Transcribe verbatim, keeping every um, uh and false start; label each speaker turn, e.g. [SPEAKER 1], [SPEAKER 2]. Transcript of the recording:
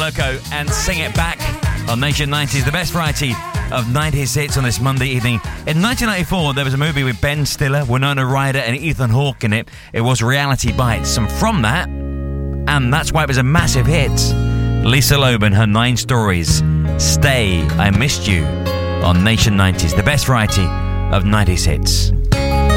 [SPEAKER 1] Mirko and Sing It Back on Nation nineties, the best variety of nineties hits on this Monday evening. In nineteen ninety-four, there was a movie with Ben Stiller, Winona Ryder and Ethan Hawke in it. It was Reality Bites, and from that, and that's why it was a massive hit, Lisa Loban, her Nine Stories, Stay, I Missed You on Nation nineties, the best variety of nineties hits.